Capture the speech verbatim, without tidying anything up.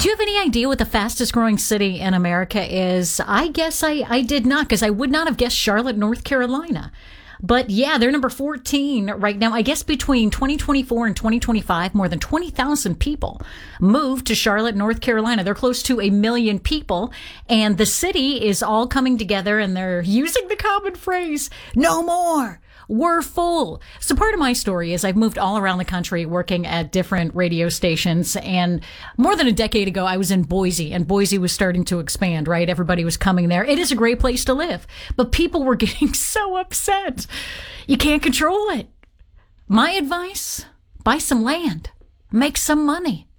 Do you have any idea what the fastest growing city in America is? I guess I, I did not, because I would not have guessed Charlotte, North Carolina. But yeah, they're number fourteen right now. I guess between twenty twenty-four and twenty twenty-five, more than twenty thousand people moved to Charlotte, North Carolina. They're close to a million people, and the city is all coming together, and they're using the common phrase, no more. We're full. So part of my story is I've moved all around the country working at different radio stations. And more than a decade ago, I was in Boise, and Boise was starting to expand, right? Everybody was coming there. It is a great place to live, but people were getting so upset. You can't control it. My advice, buy some land, make some money.